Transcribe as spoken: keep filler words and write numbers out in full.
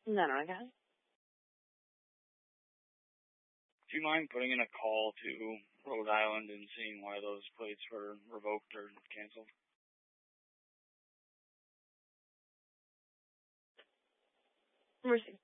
No, no, I got it. Do you mind putting in a call to Rhode Island and seeing why those plates were revoked or canceled? Mercy.